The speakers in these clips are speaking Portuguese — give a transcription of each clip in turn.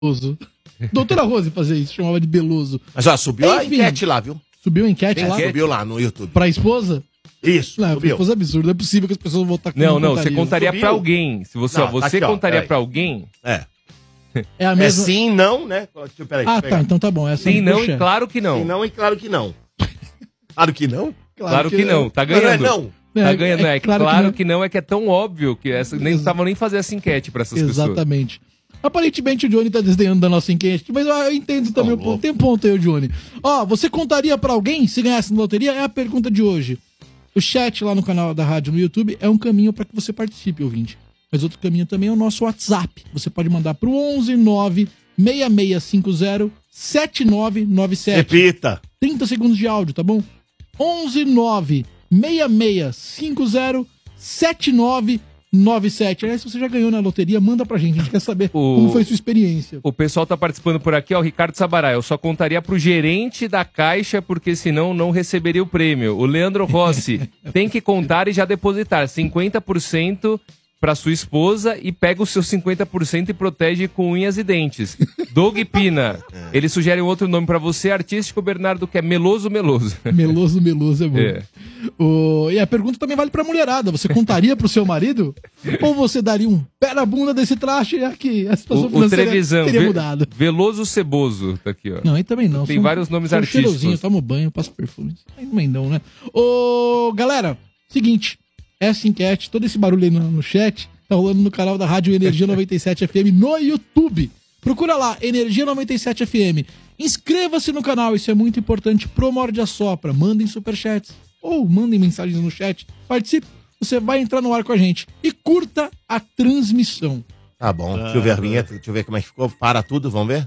Beloso. Doutora Rose fazia isso, chamava de Beloso. Mas ó, subiu a enquete lá, viu? Subiu a enquete lá? Subiu lá no YouTube. Pra esposa? Isso, não, subiu. Foi absurdo, não é possível que as pessoas vão votar com Não, você contaria pra alguém. Se você, Não, você aqui, ó, contaria pra alguém... É a mesma... É sim, não, né? Peraí, tá, então tá bom. Essa sim, não e claro que não. Sim, não e claro que não. Claro que não? Claro que não. Tá ganhando. Não. Tá ganhando, claro que não é que é tão óbvio que essa, nem estavam nem fazer essa enquete pra essas pessoas. Exatamente. Aparentemente o Johnny tá desdenhando da nossa enquete, mas eu entendo também o ponto. Tem um ponto aí, o Johnny. Ó, você contaria pra alguém se ganhasse na loteria? É a pergunta de hoje. O chat lá no canal da rádio no YouTube é um caminho pra que você participe, ouvinte. Mas outro caminho também é o nosso WhatsApp. Você pode mandar pro 11966507997. Repita. 30 segundos de áudio, tá bom? 11966507997. Aliás, se você já ganhou na loteria, manda pra gente. A gente quer saber como foi sua experiência. O pessoal tá participando por aqui, ó, o Ricardo Sabará. Eu só contaria pro gerente da Caixa, porque senão não receberia o prêmio. O Leandro Rossi, tem que contar e já depositar 50% pra sua esposa e pega os seus 50% e protege com unhas e dentes. Doug Pina, ele sugere um outro nome pra você, artístico Bernardo, que é Meloso Meloso. Meloso Meloso é bom. E a pergunta também vale pra mulherada. Você contaria pro seu marido? Ou você daria um pé na bunda desse traste aqui? A situação financeira Trevisan, teria mudado. Veloso Ceboso, tá aqui, ó. Não, aí também não. Tem vários nomes artísticos. Cheirosinho, tomo banho, passo perfume. Aí também não, né? Galera, seguinte. Essa enquete, todo esse barulho aí no chat, tá rolando no canal da Rádio Energia 97 FM no YouTube. Procura lá, Energia 97 FM. Inscreva-se no canal, isso é muito importante pro Morde a Sopra. Mandem superchats ou mandem mensagens no chat. Participe, você vai entrar no ar com a gente. E curta a transmissão. Tá bom, deixa eu ver a vinheta, deixa eu ver como é que ficou. Para tudo, vamos ver?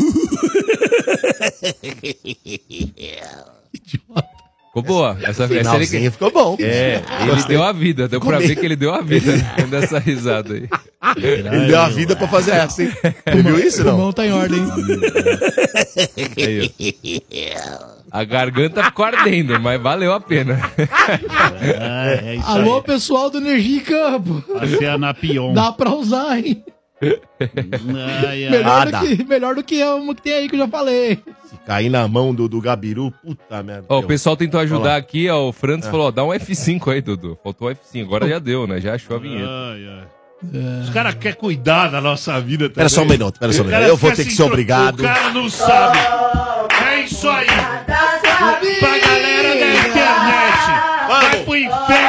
Idiota. Ficou boa. Essa finalzinho ficou bom. Ele deu a vida. Deu pra ver que ele deu a vida dessa risada aí. Ele deu a vida pra fazer essa, hein? Você viu isso, não? O pulmão tá em ordem. Aí, a garganta ficou ardendo, mas valeu a pena. Alô, pessoal do Energia em Campo. Napion. Dá pra usar, hein? Melhor do que uma que tem aí que eu já falei. Se cair na mão do Gabiru, puta merda. Ó, o pessoal tentou ajudar aqui, ó. O Francis falou, ó, dá um F5 aí, Dudu. Faltou um F5, agora já deu, né? Já achou a vinheta. Os caras querem cuidar da nossa vida também. Pera só um minuto. Eu vou ter que ser obrigado. O cara não sabe. É isso aí. Pra galera da internet. Vai pro inferno.